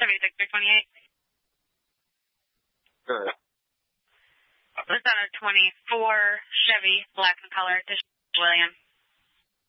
76-328. Good. It's on a 24 Chevy, black in color, to William.